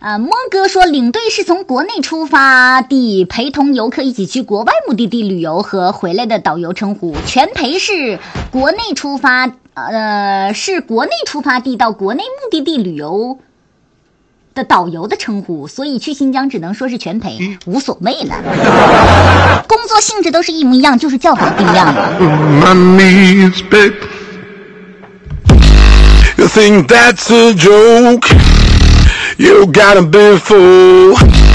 莫哥说领队是从国内出发地，陪同游客一起去国外目的地旅游和回来的导游称呼。全陪是国内出发地到国内目的地旅游的导游的称呼，所以去新疆只能说是全陪，无所谓了。工作性质都是一模一样，就是叫法不一样了。 You think that's a joke? You gotta be fool.